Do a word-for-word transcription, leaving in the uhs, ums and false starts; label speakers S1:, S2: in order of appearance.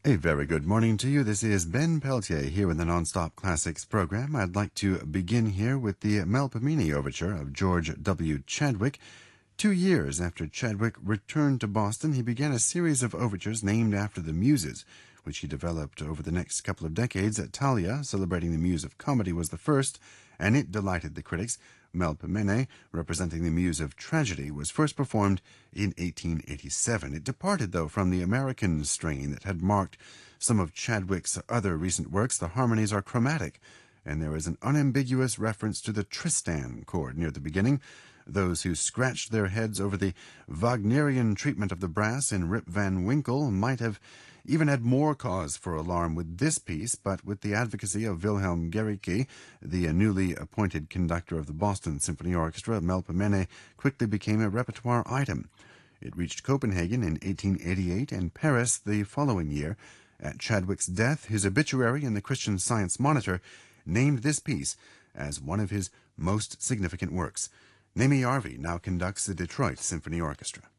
S1: A very good morning to you. This is Ben Peltier here in the Nonstop Classics program. I'd like to begin here with the Melpomene Overture of George W. Chadwick. Two years after Chadwick returned to Boston, he began a series of overtures named after the Muses, which he developed over the next couple of decades. Thalia, celebrating the muse of comedy, was the first, and it delighted the critics. Melpomene, representing the muse of tragedy, was first performed in eighteen eighty-seven. It departed, though, from the American strain that had marked some of Chadwick's other recent works. The harmonies are chromatic, and there is an unambiguous reference to the Tristan chord near the beginning. Those who scratched their heads over the Wagnerian treatment of the brass in Rip Van Winkle might have even had more cause for alarm with this piece, but with the advocacy of Wilhelm Gericke, the newly appointed conductor of the Boston Symphony Orchestra, Melpomene quickly became a repertoire item. It reached Copenhagen in eighteen eighty-eight and Paris the following year. At Chadwick's death, his obituary in the Christian Science Monitor named this piece as one of his most significant works. Nemi Arvi now conducts the Detroit Symphony Orchestra.